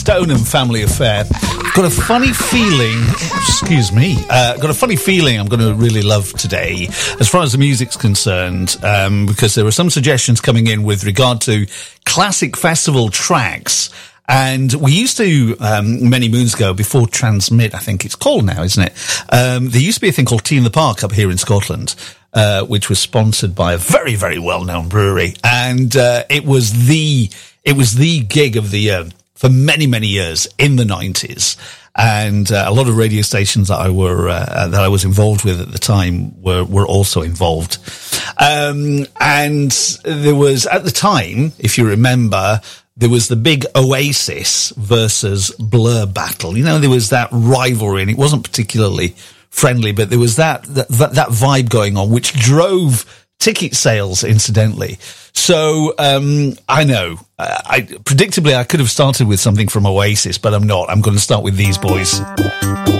Stoneham Family Affair. Got a funny feeling, got a funny feeling I'm going to really love today, as far as the music's concerned, because there were some suggestions coming in with regard to classic festival tracks. And we used to, many moons ago, before Transmit, I think it's called now, isn't it? There used to be a thing called Tea in the Park up here in Scotland, which was sponsored by a very, very well-known brewery. And, it was the gig of the year for many, many years in the 90s. And, a lot of radio stations that I was involved with at the time were also involved. And there was, at the time, if you remember, there was the big Oasis versus Blur battle. You know, there was that rivalry, and it wasn't particularly friendly, but there was that vibe going on, which drove ticket sales, incidentally. So, I know, predictably I could have started with something from Oasis, but I'm not. I'm going to start with these boys.